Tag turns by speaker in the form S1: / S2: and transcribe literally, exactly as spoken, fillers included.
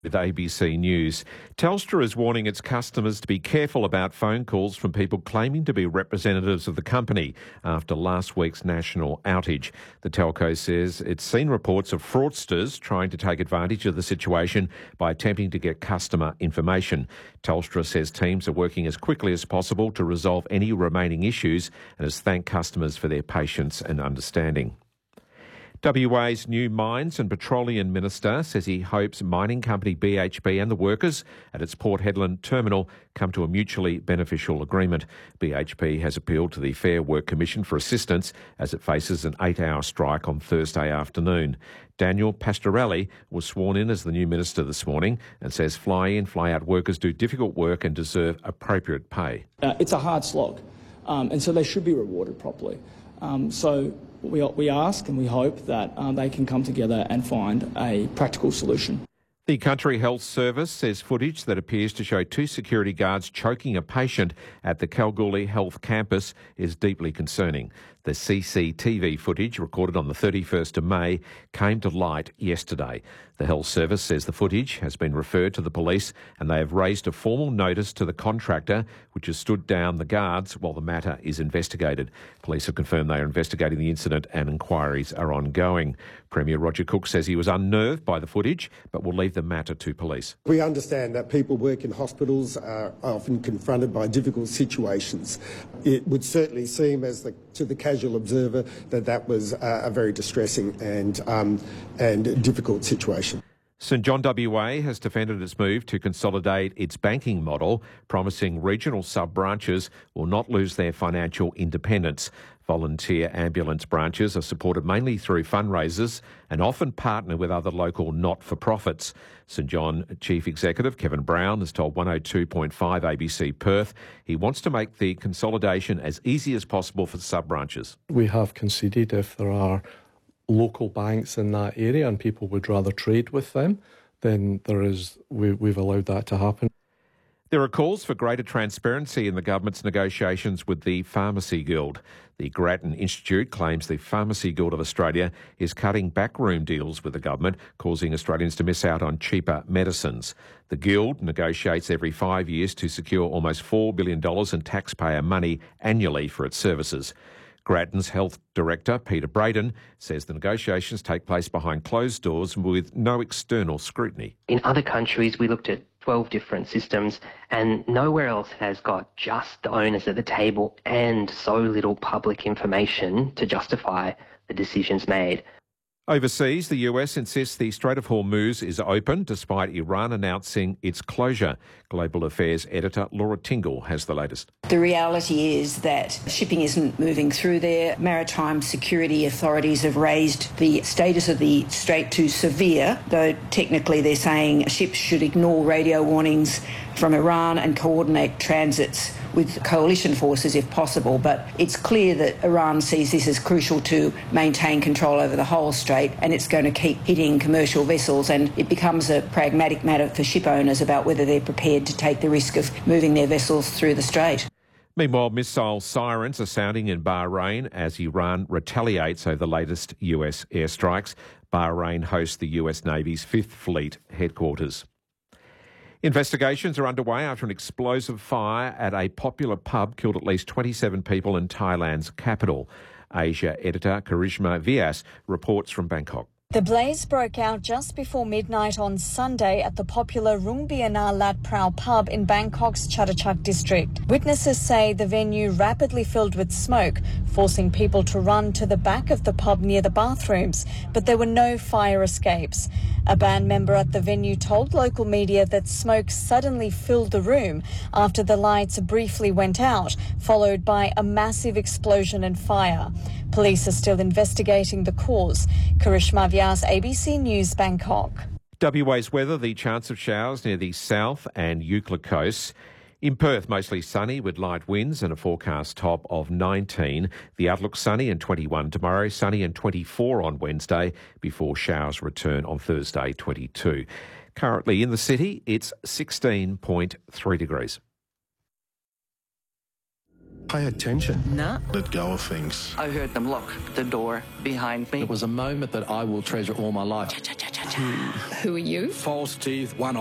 S1: With A B C News, Telstra is warning its customers to be careful about phone calls from people claiming to be representatives of the company after last week's national outage. The telco says it's seen reports of fraudsters trying to take advantage of the situation by attempting to get customer information. Telstra says teams are working as quickly as possible to resolve any remaining issues and has thanked customers for their patience and understanding. W A's new Mines and Petroleum Minister says he hopes mining company B H P and the workers at its Port Hedland terminal come to a mutually beneficial agreement. B H P has appealed to the Fair Work Commission for assistance as it faces an eight-hour strike on Thursday afternoon. Daniel Pastorelli was sworn in as the new minister this morning and says fly-in, fly-out workers do difficult work and deserve appropriate pay.
S2: Uh, it's a hard slog, um, and so they should be rewarded properly. Um, so we, we ask and we hope that uh, they can come together and find a practical solution.
S1: The Country Health Service says footage that appears to show two security guards choking a patient at the Kalgoorlie Health campus is deeply concerning. The C C T V footage recorded on the thirty-first of May came to light yesterday. The Health Service says the footage has been referred to the police and they have raised a formal notice to the contractor, which has stood down the guards while the matter is investigated. Police have confirmed they are investigating the incident and inquiries are ongoing. Premier Roger Cook says he was unnerved by the footage but will leave the matter to police.
S3: We understand that people work in hospitals are often confronted by difficult situations. It would certainly seem as the, to the casual observer that that was a, a very distressing and, um, and difficult situation.
S1: St John W A has defended its move to consolidate its banking model, promising regional sub-branches will not lose their financial independence. Volunteer ambulance branches are supported mainly through fundraisers and often partner with other local not-for-profits. St John Chief Executive Kevin Brown has told one oh two point five A B C Perth he wants to make the consolidation as easy as possible for sub-branches.
S4: We have conceded if there are local banks in that area and people would rather trade with them, then there is we, we've allowed that to happen.
S1: There are calls for greater transparency in the government's negotiations with the Pharmacy Guild. The Grattan Institute claims the Pharmacy Guild of Australia is cutting backroom deals with the government, causing Australians to miss out on cheaper medicines. The Guild negotiates every five years to secure almost four billion dollars in taxpayer money annually for its services. Grattan's Health Director, Peter Braden, says the negotiations take place behind closed doors with no external scrutiny.
S5: In other countries, we looked at twelve different systems and nowhere else has got just the owners at the table and so little public information to justify the decisions made.
S1: Overseas, the U S insists the Strait of Hormuz is open despite Iran announcing its closure. Global Affairs editor Laura Tingle has the latest.
S6: The reality is that shipping isn't moving through there. Maritime security authorities have raised the status of the strait to severe, though technically they're saying ships should ignore radio warnings from Iran and coordinate transits with coalition forces if possible. But it's clear that Iran sees this as crucial to maintain control over the whole strait, and it's going to keep hitting commercial vessels, and it becomes a pragmatic matter for ship owners about whether they're prepared to take the risk of moving their vessels through the strait.
S1: Meanwhile, missile sirens are sounding in Bahrain as Iran retaliates over the latest U S airstrikes. Bahrain hosts the U S Navy's Fifth Fleet headquarters. Investigations are underway after an explosive fire at a popular pub killed at least twenty-seven people in Thailand's capital. Asia editor Karishma Vyas reports from Bangkok.
S7: The blaze broke out just before midnight on Sunday at the popular Rungbiana Lat Prao pub in Bangkok's Chatuchak district. Witnesses say the venue rapidly filled with smoke, forcing people to run to the back of the pub near the bathrooms, but there were no fire escapes. A band member at the venue told local media that smoke suddenly filled the room after the lights briefly went out, followed by a massive explosion and fire. Police are still investigating the cause. Karishma Vyas, A B C News, Bangkok.
S1: W A's weather, the chance of showers near the south and Eucla coasts. In Perth, mostly sunny with light winds and a forecast top of nineteen. The outlook sunny and twenty-one tomorrow, sunny and twenty-four on Wednesday before showers return on Thursday, twenty-two. Currently in the city, it's sixteen point three degrees.
S8: Pay attention.
S9: Nah.
S8: Let go of things.
S9: I heard them lock the door behind me.
S10: It was a moment that I will treasure all my life.
S9: Who are you?
S11: False teeth, one